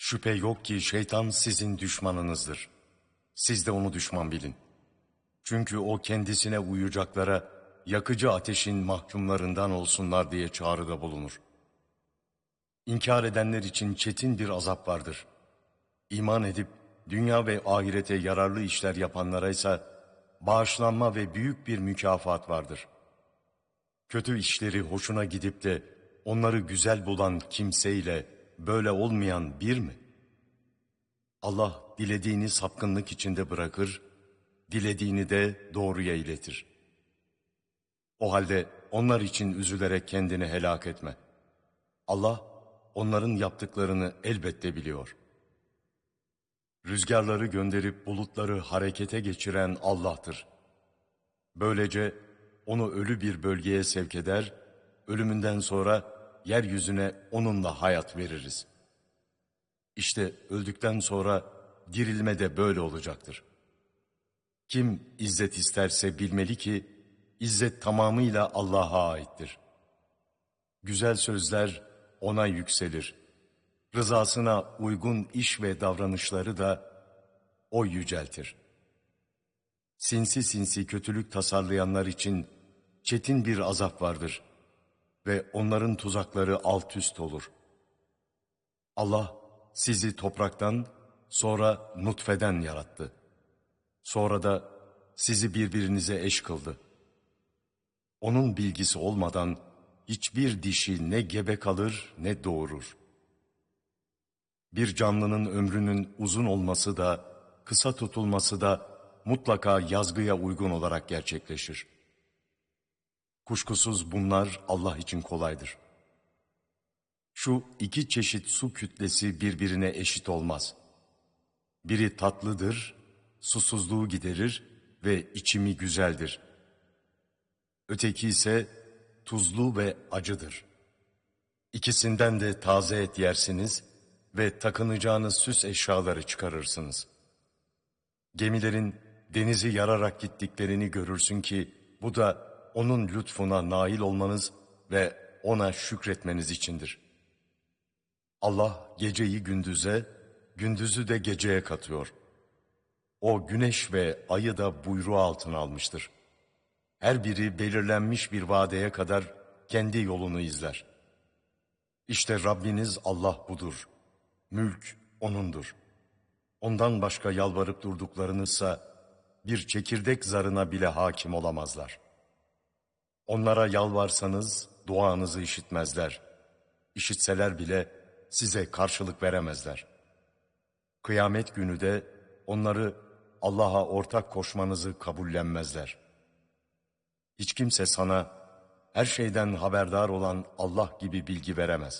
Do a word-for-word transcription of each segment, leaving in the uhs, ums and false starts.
Şüphe yok ki şeytan sizin düşmanınızdır. Siz de onu düşman bilin. Çünkü o kendisine uyacaklara yakıcı ateşin mahkumlarından olsunlar diye çağrıda bulunur. İnkar edenler için çetin bir azap vardır. İman edip dünya ve ahirete yararlı işler yapanlara ise bağışlanma ve büyük bir mükafat vardır. Kötü işleri hoşuna gidip de onları güzel bulan kimseyle böyle olmayan bir mi? Allah dilediğini sapkınlık içinde bırakır, dilediğini de doğruya iletir. O halde onlar için üzülerek kendini helak etme. Allah onların yaptıklarını elbette biliyor. Rüzgarları gönderip bulutları harekete geçiren Allah'tır. Böylece onu ölü bir bölgeye sevk eder, ölümünden sonra yeryüzüne onunla hayat veririz. İşte öldükten sonra dirilme de böyle olacaktır. Kim izzet isterse bilmeli ki, izzet tamamıyla Allah'a aittir. Güzel sözler ona yükselir. Rızasına uygun iş ve davranışları da o yüceltir. Sinsi sinsi kötülük tasarlayanlar için çetin bir azap vardır ve onların tuzakları alt üst olur. Allah sizi topraktan, sonra nutfeden yarattı. Sonra da sizi birbirinize eş kıldı. Onun bilgisi olmadan hiçbir dişi ne gebe kalır ne doğurur. Bir canlının ömrünün uzun olması da, kısa tutulması da mutlaka yazgıya uygun olarak gerçekleşir. Kuşkusuz bunlar Allah için kolaydır. Şu iki çeşit su kütlesi birbirine eşit olmaz. Biri tatlıdır, susuzluğu giderir ve içimi güzeldir. Öteki ise tuzlu ve acıdır. İkisinden de taze et yersiniz ve takınacağınız süs eşyaları çıkarırsınız. Gemilerin denizi yararak gittiklerini görürsün ki bu da onun lütfuna nail olmanız ve ona şükretmeniz içindir. Allah geceyi gündüze, gündüzü de geceye katıyor. O güneş ve ayı da buyruğu altına almıştır. Her biri belirlenmiş bir vadeye kadar kendi yolunu izler. İşte Rabbiniz Allah budur. Mülk O'nundur. Ondan başka yalvarıp durduklarınızsa bir çekirdek zarına bile hakim olamazlar. Onlara yalvarsanız duanızı işitmezler. İşitseler bile size karşılık veremezler. Kıyamet günü de onları Allah'a ortak koşmanızı kabullenmezler. Hiç kimse sana her şeyden haberdar olan Allah gibi bilgi veremez.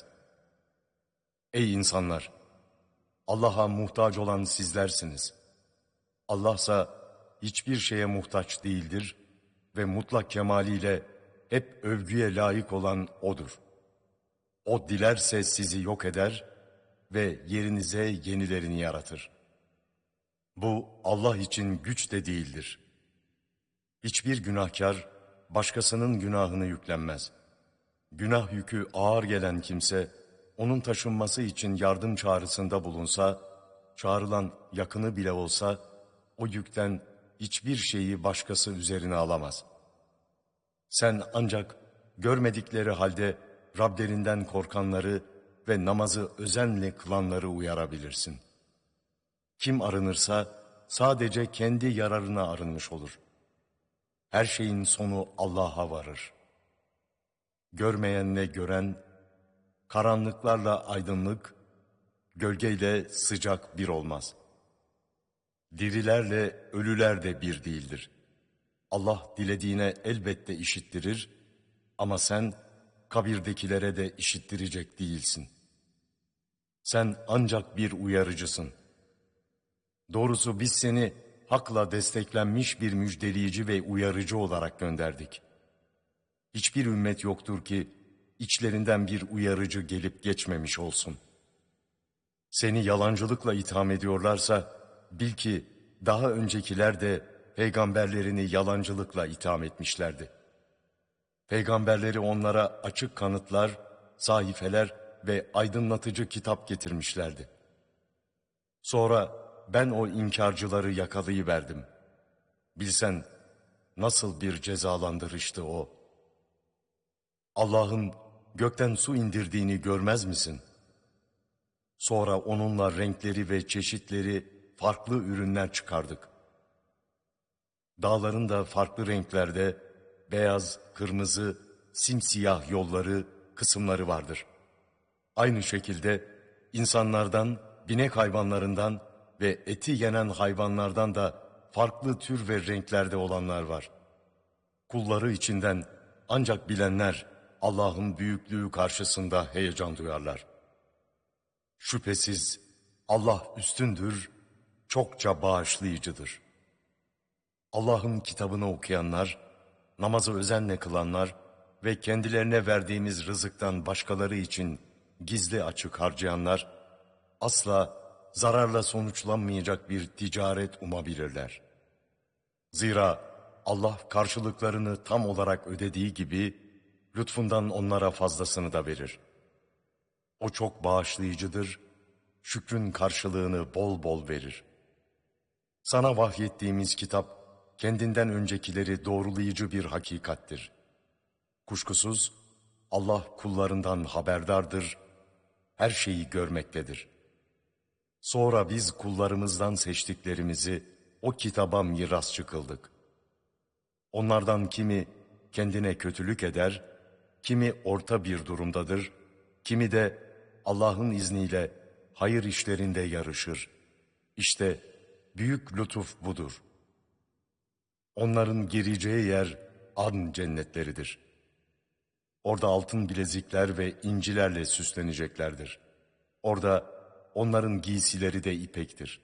Ey insanlar! Allah'a muhtaç olan sizlersiniz. Allah'sa hiçbir şeye muhtaç değildir ve mutlak kemaliyle hep övgüye layık olan O'dur. O dilerse sizi yok eder ve yerinize yenilerini yaratır. Bu Allah için güç de değildir. Hiçbir günahkar başkasının günahını yüklenmez. Günah yükü ağır gelen kimse, onun taşınması için yardım çağrısında bulunsa, çağrılan yakını bile olsa, o yükten hiçbir şeyi başkası üzerine alamaz. Sen ancak görmedikleri halde Rablerinden korkanları ve namazı özenle kılanları uyarabilirsin. Kim arınırsa sadece kendi yararına arınmış olur. Her şeyin sonu Allah'a varır. Görmeyenle gören, karanlıklarla aydınlık, gölgeyle sıcak bir olmaz. Dirilerle ölüler de bir değildir. Allah dilediğine elbette işittirir ama sen kabirdekilere de işittirecek değilsin. Sen ancak bir uyarıcısın. Doğrusu biz seni hakla desteklenmiş bir müjdeleyici ve uyarıcı olarak gönderdik. Hiçbir ümmet yoktur ki içlerinden bir uyarıcı gelip geçmemiş olsun. Seni yalancılıkla itham ediyorlarsa bil ki daha öncekiler de peygamberlerini yalancılıkla itham etmişlerdi. Peygamberleri onlara açık kanıtlar, sahifeler ve aydınlatıcı kitap getirmişlerdi. Sonra ben o inkarcıları yakalayıverdim. Bilsen nasıl bir cezalandırıştı o. Allah'ın gökten su indirdiğini görmez misin? Sonra onunla renkleri ve çeşitleri farklı ürünler çıkardık. Dağların da farklı renklerde beyaz, kırmızı, simsiyah yolları, kısımları vardır. Aynı şekilde insanlardan, binek hayvanlarından ve eti yenen hayvanlardan da farklı tür ve renklerde olanlar var. Kulları içinden ancak bilenler Allah'ın büyüklüğü karşısında heyecan duyarlar. Şüphesiz Allah üstündür, çokça bağışlayıcıdır. Allah'ın kitabını okuyanlar, namazı özenle kılanlar ve kendilerine verdiğimiz rızıktan başkaları için gizli açık harcayanlar, asla zararla sonuçlanmayacak bir ticaret umabilirler. Zira Allah karşılıklarını tam olarak ödediği gibi, lütfundan onlara fazlasını da verir. O çok bağışlayıcıdır, şükrün karşılığını bol bol verir. Sana vahyettiğimiz kitap, kendinden öncekileri doğrulayıcı bir hakikattir. Kuşkusuz Allah kullarından haberdardır, her şeyi görmektedir. Sonra biz kullarımızdan seçtiklerimizi o kitaba mirasçı kıldık. Onlardan kimi kendine kötülük eder, kimi orta bir durumdadır, kimi de Allah'ın izniyle hayır işlerinde yarışır. İşte büyük lütuf budur. Onların gireceği yer an cennetleridir. Orada altın bilezikler ve incilerle süsleneceklerdir. Orada onların giysileri de ipektir.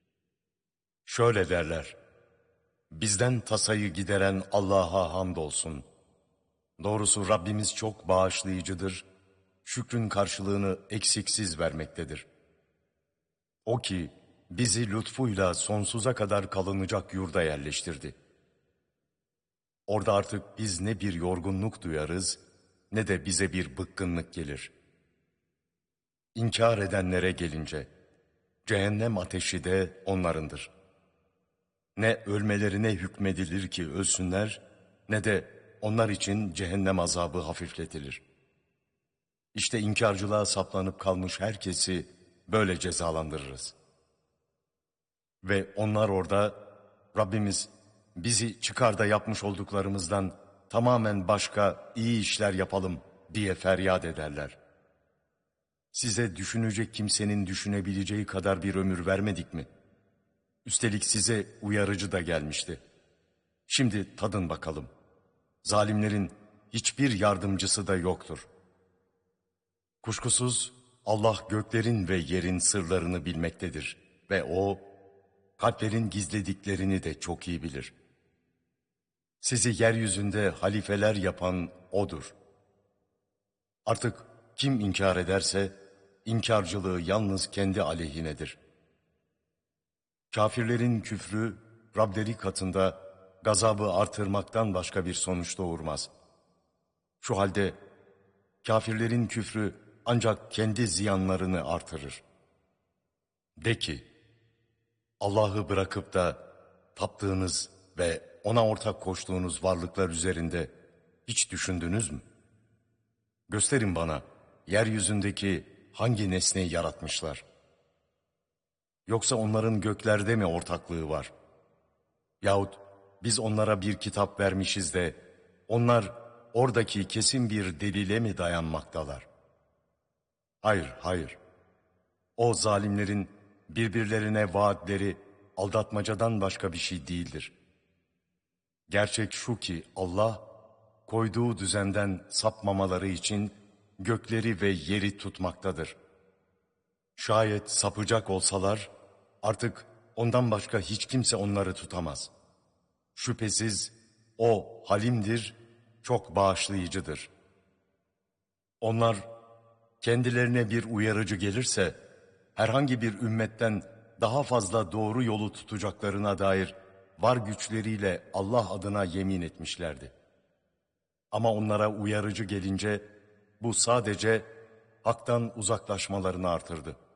Şöyle derler: bizden tasayı gideren Allah'a hamdolsun. Doğrusu Rabbimiz çok bağışlayıcıdır, şükrün karşılığını eksiksiz vermektedir. O ki bizi lütfuyla sonsuza kadar kalınacak yurda yerleştirdi. Orada artık biz ne bir yorgunluk duyarız, ne de bize bir bıkkınlık gelir. İnkar edenlere gelince, cehennem ateşi de onlarındır. Ne ölmelerine hükmedilir ki ölsünler, ne de onlar için cehennem azabı hafifletilir. İşte inkarcılığa saplanıp kalmış herkesi böyle cezalandırırız. Ve onlar orada, Rabbimiz bizi çıkar da yapmış olduklarımızdan tamamen başka iyi işler yapalım diye feryat ederler. Size düşünecek kimsenin düşünebileceği kadar bir ömür vermedik mi? Üstelik size uyarıcı da gelmişti. Şimdi tadın bakalım. Zalimlerin hiçbir yardımcısı da yoktur. Kuşkusuz Allah göklerin ve yerin sırlarını bilmektedir ve O, kalplerin gizlediklerini de çok iyi bilir. Sizi yeryüzünde halifeler yapan O'dur. Artık kim inkar ederse, inkarcılığı yalnız kendi aleyhinedir. Kafirlerin küfrü, Rableri katında gazabı artırmaktan başka bir sonuç doğurmaz. Şu halde kafirlerin küfrü ancak kendi ziyanlarını artırır. De ki, Allah'ı bırakıp da taptığınız ve O'na ortak koştuğunuz varlıklar üzerinde hiç düşündünüz mü? Gösterin bana, yeryüzündeki hangi nesneyi yaratmışlar? Yoksa onların göklerde mi ortaklığı var? Yahut biz onlara bir kitap vermişiz de onlar oradaki kesin bir delile mi dayanmaktalar? Hayır, hayır. O zalimlerin birbirlerine vaatleri aldatmacadan başka bir şey değildir. Gerçek şu ki Allah koyduğu düzenden sapmamaları için gökleri ve yeri tutmaktadır. Şayet sapacak olsalar artık ondan başka hiç kimse onları tutamaz. Şüphesiz O halimdir, çok bağışlayıcıdır. Onlar kendilerine bir uyarıcı gelirse herhangi bir ümmetten daha fazla doğru yolu tutacaklarına dair var güçleriyle Allah adına yemin etmişlerdi. Ama onlara uyarıcı gelince bu sadece haktan uzaklaşmalarını artırdı.